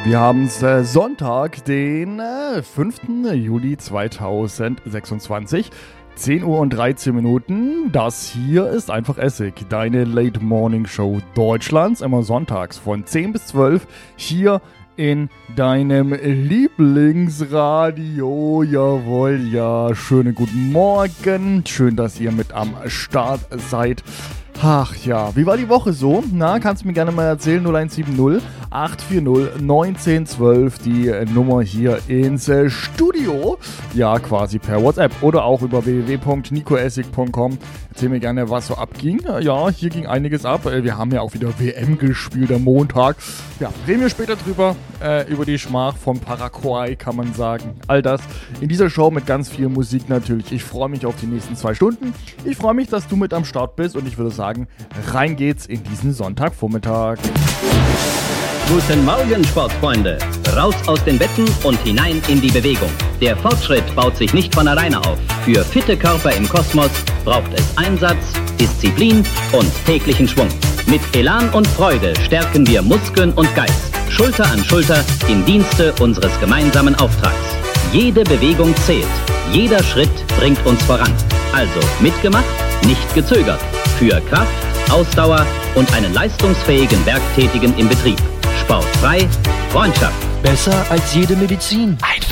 Wir haben es Sonntag, den 5. Juli 2026, 10 Uhr und 13 Minuten. Das hier ist einfach Essig, deine Late Morning Show Deutschlands, immer sonntags von 10 bis 12 hier in deinem Lieblingsradio. Jawohl, ja, schönen guten Morgen. Schön, dass ihr mit am Start seid. Ach ja, wie war die Woche so? Na, kannst du mir gerne mal erzählen, 0170 840 1912, die Nummer hier ins Studio. Ja, quasi per WhatsApp oder auch über www.nicoessig.com. Erzähl mir gerne, was so abging. Ja, hier ging einiges ab. Wir haben ja auch wieder WM gespielt am Montag. Ja, reden wir später drüber, über die Schmach von Paraguay, kann man sagen. All das in dieser Show mit ganz viel Musik natürlich. Ich freue mich auf die nächsten 2 Stunden. Ich freue mich, dass du mit am Start bist und ich würde sagen, rein geht's in diesen Sonntagvormittag. Guten Morgen, Sportfreunde. Raus aus den Betten und hinein in die Bewegung. Der Fortschritt baut sich nicht von alleine auf. Für fitte Körper im Kosmos braucht es Einsatz, Disziplin und täglichen Schwung. Mit Elan und Freude stärken wir Muskeln und Geist, Schulter an Schulter im Dienste unseres gemeinsamen Auftrags. Jede Bewegung zählt, jeder Schritt bringt uns voran. Also mitgemacht, nicht gezögert. Für Kraft, Ausdauer und einen leistungsfähigen Werktätigen im Betrieb. Sportfrei, Freundschaft. Besser als jede Medizin.